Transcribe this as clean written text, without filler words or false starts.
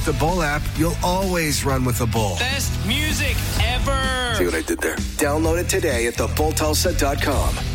With the Bull app, you'll always run with the Bull. Best music ever. See what I did there? Download it today at thebulltulsa.com.